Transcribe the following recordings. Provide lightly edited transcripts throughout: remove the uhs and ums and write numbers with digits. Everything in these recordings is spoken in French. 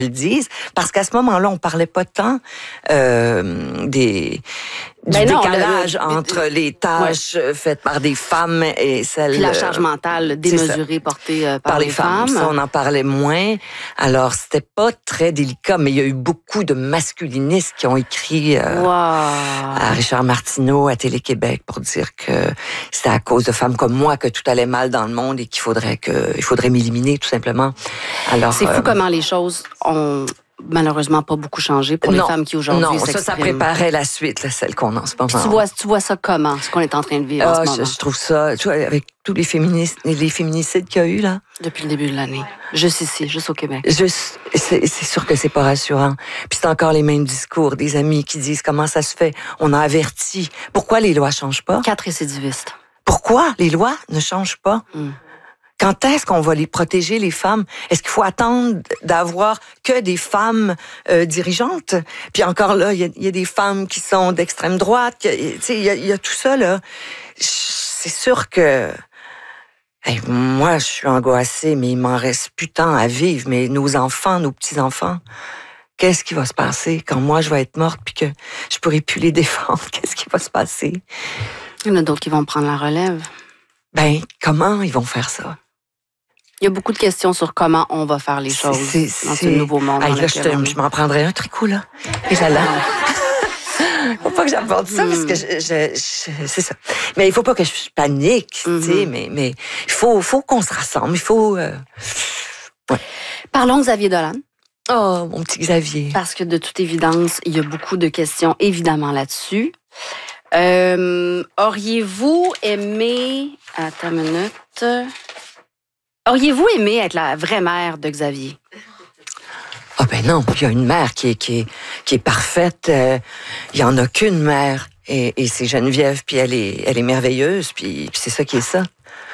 le disent, parce qu'à ce moment-là, on parlait pas tant du décalage entre les tâches faites par des femmes et celles... Puis la charge mentale démesurée portée par les femmes. Ça, on en parlait moins. Alors, c'était pas très délicat, mais il y a eu beaucoup de masculinistes qui ont écrit à Richard Martineau, à Télé-Québec, pour dire que c'était à cause de femmes comme moi que tout allait mal dans le monde et qu'il faudrait m'éliminer, tout simplement. Alors, c'est fou comment les choses ont malheureusement pas beaucoup changé pour les femmes qui aujourd'hui s'expriment. Ça préparait la suite, là, celle qu'on a en ce moment. Tu vois ça comment, ce qu'on est en train de vivre en ce moment? Je trouve ça, tu vois, avec tous les féminicides qu'il y a eu, là. Depuis le début de l'année. Juste ici, juste au Québec. C'est sûr que c'est pas rassurant. Puis c'est encore les mêmes discours, des amis qui disent comment ça se fait. On a averti. Pourquoi les lois changent pas? 4 récidivistes. Pourquoi les lois ne changent pas? Quand est-ce qu'on va les protéger, les femmes? Est-ce qu'il faut attendre d'avoir que des femmes dirigeantes? Puis encore là, il y a des femmes qui sont d'extrême droite. Il y a tout ça, là. C'est sûr que... moi, je suis angoissée, mais il m'en reste plus tant à vivre. Mais nos enfants, nos petits-enfants, qu'est-ce qui va se passer quand moi, je vais être morte puis que je pourrai plus les défendre? Qu'est-ce qui va se passer? Il y en a d'autres qui vont prendre la relève. Comment ils vont faire ça? Il y a beaucoup de questions sur comment on va faire les choses dans ce nouveau monde. Je m'en prendrais un tricot, là. Et là. Faut pas que j'apporte ça, parce que c'est ça. Mais il faut pas que je panique, tu sais, mais il faut qu'on se rassemble, il faut... Parlons de Xavier Dolan. Oh, mon petit Xavier. Parce que de toute évidence, il y a beaucoup de questions, évidemment, là-dessus. Auriez-vous aimé... Attends une minute... Auriez-vous aimé être la vraie mère de Xavier? Ah non, il y a une mère qui est parfaite. Il y en a qu'une mère. Et c'est Geneviève, puis elle est merveilleuse, puis c'est ça qui est ça.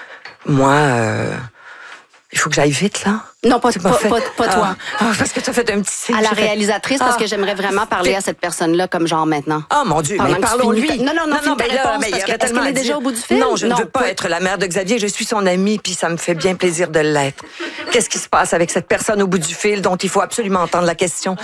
Moi, il faut que j'aille vite, là. Non, pas toi. Parce que tu as fait un petit signe. À la réalisatrice, parce que j'aimerais vraiment parler à cette personne-là comme genre maintenant. Ah, mon Dieu, mais parlons-lui. Non, est-ce qu'elle est déjà au bout du fil? Non, je ne veux pas être la mère de Xavier. Je suis son amie, puis ça me fait bien plaisir de l'être. Qu'est-ce qui se passe avec cette personne au bout du fil dont il faut absolument entendre la question?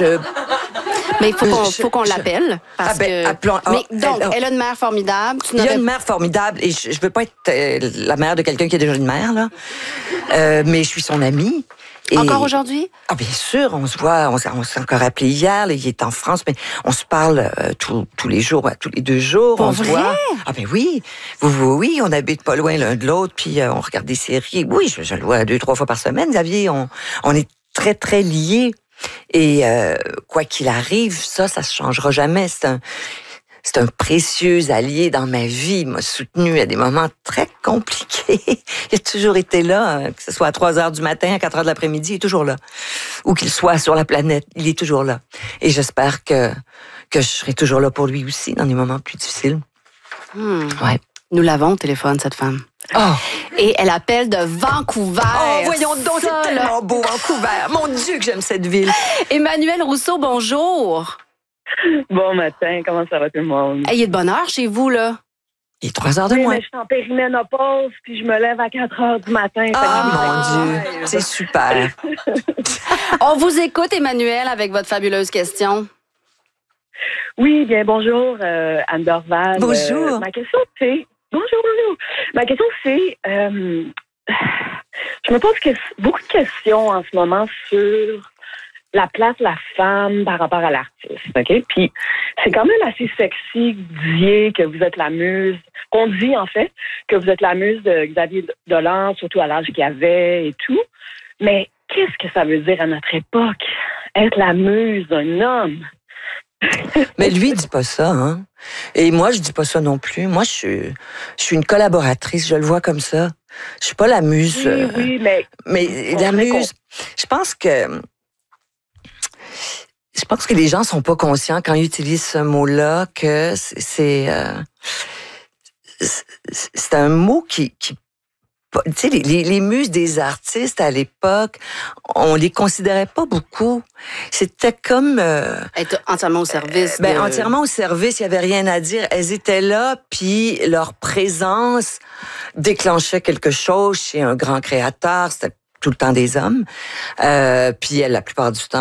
Mais il faut qu'on l'appelle. Parce que... elle a une mère formidable. Il y a une mère formidable, et je veux pas être la mère de quelqu'un qui a déjà une mère, là. Mais je suis son amie. Et... Encore aujourd'hui? Ah, bien sûr, on se voit, on s'est encore appelé hier, là, il est en France, mais on se parle tous les jours, tous les 2 jours. Pour on vrai? Se voit. Ah, ben oui. Oui, on habite pas loin l'un de l'autre, puis on regarde des séries. Oui, je le vois 2-3 fois par semaine, Xavier. On est très, très liés. Et quoi qu'il arrive, ça se changera jamais. C'est un précieux allié dans ma vie. Il m'a soutenu à des moments très compliqués. Il a toujours été là, que ce soit à 3 heures du matin, à 4 heures de l'après-midi, il est toujours là. Où qu'il soit sur la planète, il est toujours là. Et j'espère que je serai toujours là pour lui aussi dans des moments plus difficiles. Ouais. Nous l'avons au téléphone, cette femme. Oh. Et elle appelle de Vancouver. Oh, voyons donc, c'est tellement beau, Vancouver. Mon Dieu, que j'aime cette ville. Emmanuel Rousseau, bonjour. Bon matin, comment ça va tout le monde? Il est de bonne heure chez vous, là? Il est 3 heures de moins. Mais je suis en périménopause, puis je me lève à 4 heures du matin. Mon Dieu, c'est super. On vous écoute, Emmanuel, avec votre fabuleuse question. Oui, bien, bonjour, Anne Dorval. Bonjour. Ma question, c'est... Bonjour. Ma question, c'est... je me pose beaucoup de questions en ce moment sur la place de la femme par rapport à l'artiste, OK? Puis c'est quand même assez sexy que vous disiez que vous êtes la muse, qu'on dit en fait que vous êtes la muse de Xavier Dolan, surtout à l'âge qu'il avait et tout. Mais qu'est-ce que ça veut dire à notre époque, être la muse d'un homme? Mais lui, il dit pas ça, hein. Et moi, je dis pas ça non plus. Moi, je suis une collaboratrice, je le vois comme ça. Je suis pas la muse. Oui, mais la muse, je pense que les gens sont pas conscients quand ils utilisent ce mot-là que c'est un mot qui tu sais, les muses des artistes à l'époque, on les considérait pas beaucoup. C'était comme être entièrement au service. Entièrement au service, il y avait rien à dire. Elles étaient là, puis leur présence déclenchait quelque chose chez un grand créateur. C'était tout le temps des hommes. Puis elle, la plupart du temps,